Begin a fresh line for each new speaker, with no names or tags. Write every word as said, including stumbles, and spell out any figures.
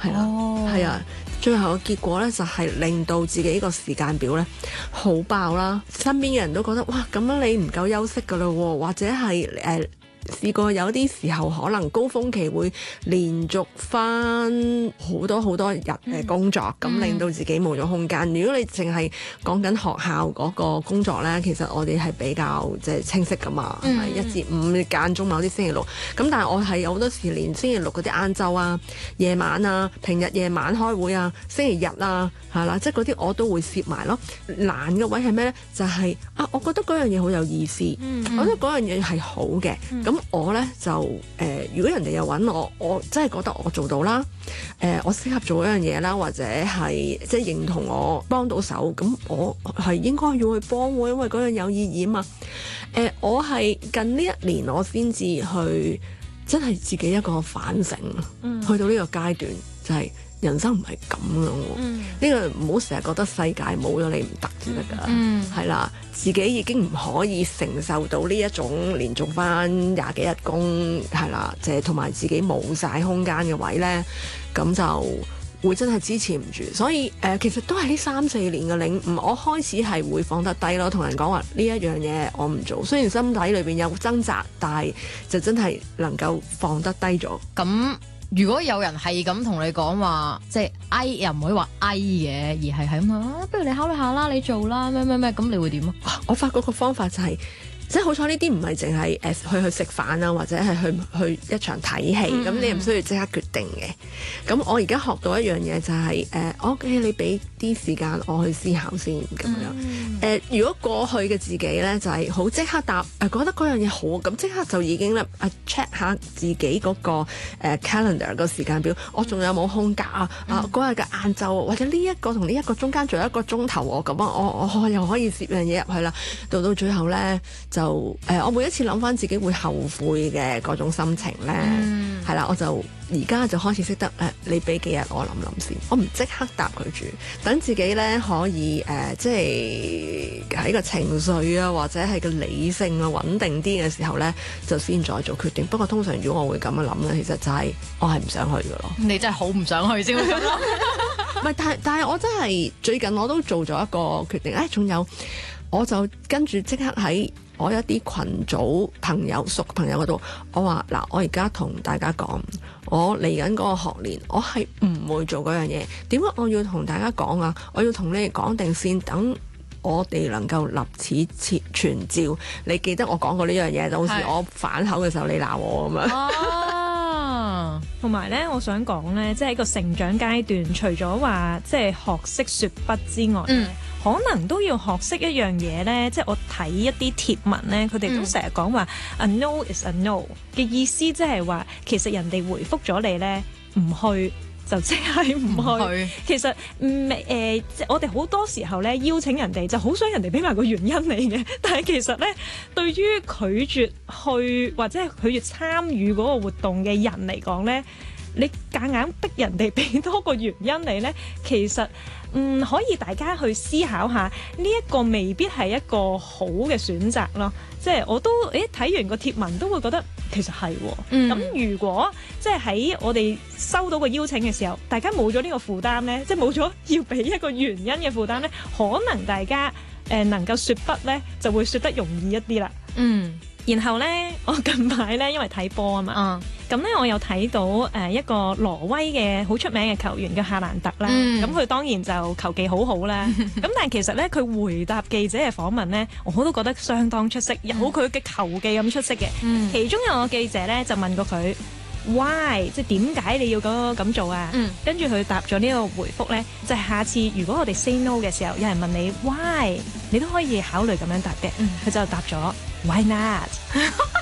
係啦，係啊。最後嘅結果咧，就係令到自己個時間表咧好爆啦，身邊嘅人都覺得哇，咁樣你唔夠休息噶啦喎，或者係誒。呃試過有啲時候可能高峰期會連續翻好多好多日嘅工作，咁、嗯、令到自己冇咗空間。如果你淨係講緊學校嗰個工作呢，其實我哋係比較即係清晰噶嘛，係、嗯、一至五間中某啲星期六。咁但係我係有好多時連星期六嗰啲晏晝啊、夜晚啊、平日夜晚開會啊、星期日啊，係啦，即係嗰啲我都會攝埋咯。難嘅位係咩呢？就係、是、啊，我覺得嗰樣嘢好有意思，嗯嗯、我覺得嗰樣嘢係好嘅。咁、嗯我咧就誒、呃，如果人哋又揾我，我真係覺得我做到啦，誒、呃，我適合做一樣嘢啦，或者係即係認同我幫到手，咁我係應該要去幫喎，因為嗰樣有意義啊嘛。誒、呃，我係近呢一年我先至去真係自己一個反省，嗯、去到呢個階段就係、是。人生唔係咁樣喎，呢、嗯、個唔好成日覺得世界冇咗你唔得先得㗎，係、嗯、啦，自己已經唔可以承受到呢一種連續返廿幾日工，係啦，即係同埋自己冇晒空間嘅位咧，咁就會真係支持唔住。所以誒、呃，其實都係呢三四年嘅領悟，我開始係會放得低咯，同人講話呢一樣嘢我唔做，雖然心底裏邊有掙扎，但係就真係能夠放得低咗。
咁如果有人係咁同你講話，即係哎又唔可以話哎嘅，而係係咁啊，不如你考慮下啦，你做啦，咩咩咩，咁你會點啊？
我發覺個方法就係、是。即係好彩呢啲唔係淨係誒去去食飯啊，或者係去去一場睇戲，咁、嗯、你唔需要即刻決定嘅。咁我而家學到一樣嘢就係、是、誒，我、呃、嘅你俾啲時間我去思考先咁樣。誒、嗯呃，如果過去嘅自己咧就係好即刻答誒、呃，覺得嗰樣嘢好，咁即刻就已經咧啊 check 下自己嗰、那個、呃、calendar 個時間表，我仲有冇空格啊？啊嗰日嘅晏晝或者呢一個同呢一個中間仲有一個鐘頭喎，咁啊我我，我又可以攝樣嘢入去啦。到到最後咧就。就誒、呃，我每一次諗翻自己會後悔嘅嗰種心情咧，係啦、嗯，我就而家就開始識得誒、呃，你俾幾日我諗諗先，我唔即刻答佢住，等自己咧可以誒、呃，即係喺個情緒啊，或者係個理性啊穩定啲嘅時候咧，就先再做決定。不過通常如果我會咁樣諗咧，其實就係我係唔想去㗎咯。
你真係好唔想去先會咁諗。
唔係，但係但係我真係最近我都做咗一個決定，誒、哎，仲有我就跟住即刻喺我一啲群組朋友熟朋友嗰度，我話嗱，我而家同大家講，我嚟緊嗰個學年，我係唔會做嗰樣嘢。點解我要同大家講啊？我要同你哋講定先，等我哋能夠立此存照。你記得我講過呢樣嘢，到時我反口嘅時候，你鬧我咁樣。
哦，同埋咧，我想講咧，即係喺個成長階段，除咗話即係學識說不之外，嗯。可能都要學識一樣嘢咧，即係我睇一啲貼文咧，佢哋都成日講話 a no is a no 嘅意思，即係話其實人哋回覆咗你咧，唔去就即係唔去。其實唔誒、呃，即係我哋好多時候咧邀請人哋，就好想人哋俾埋個原因你嘅，但係其實咧對於拒絕去或者係拒絕參與嗰個活動嘅人嚟講咧，你夾硬逼人哋俾多個原因你咧，其實嗯可以大家去思考下，呢、這、一個未必係一個好嘅選擇咯。即係我都誒睇完個貼文都會覺得其實係喎。咁、嗯、如果即係喺我哋收到個邀請嘅時候，大家冇咗呢個負擔咧，即係冇咗要俾一個原因嘅負擔咧，可能大家誒、呃、能夠説不咧就會説得容易一啲啦。嗯。然後咧，我近排咧因為睇波啊嘛，咁咧、嗯、我有睇到誒、呃、一個挪威嘅好出名嘅球員叫夏蘭特啦，咁佢、嗯、當然就球技好好啦，咁但係其實咧佢回答記者嘅訪問咧，我都覺得相當出色，有佢嘅球技咁出色嘅。嗯、其中有個記者咧就問過佢 why， 即係點解你要咁咁做啊？嗯、跟住佢答咗呢個回覆咧，就係、是、下次如果我哋 say no 嘅時候，有人問你 why， 你都可以考慮咁樣答嘅。佢、嗯、就答咗。Why not？